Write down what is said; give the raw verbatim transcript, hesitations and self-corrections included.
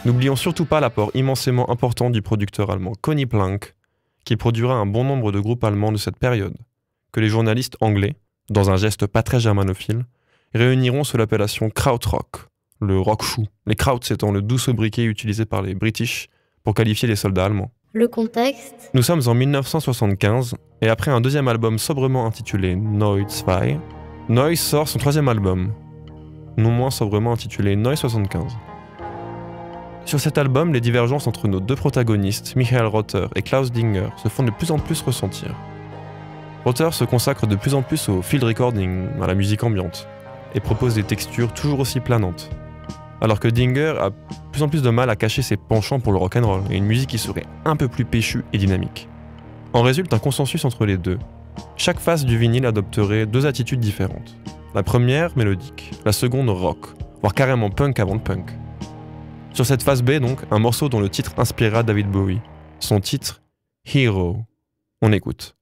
N'oublions surtout pas l'apport immensément important du producteur allemand Conny Plank, qui produira un bon nombre de groupes allemands de cette période, que les journalistes anglais, dans un geste pas très germanophile, réuniront sous l'appellation krautrock, le rock chou, les krauts étant le doux sobriquet utilisé par les British pour qualifier les soldats allemands. Le contexte. Nous sommes en mille neuf cent soixante-quinze, et après un deuxième album sobrement intitulé Noise deux, Noise sort son troisième album, non moins sobrement intitulé Noise soixante-quinze. Sur cet album, les divergences entre nos deux protagonistes, Michael Rother et Klaus Dinger, se font de plus en plus ressentir. Rother se consacre de plus en plus au field recording, à la musique ambiante, et propose des textures toujours aussi planantes, alors que Dinger a de plus en plus de mal à cacher ses penchants pour le rock'n'roll et une musique qui serait un peu plus péchue et dynamique. En résulte un consensus entre les deux. Chaque face du vinyle adopterait deux attitudes différentes. La première, mélodique, la seconde, rock, voire carrément punk avant le punk. Sur cette face B donc, un morceau dont le titre inspirera David Bowie. Son titre, Hero. On écoute.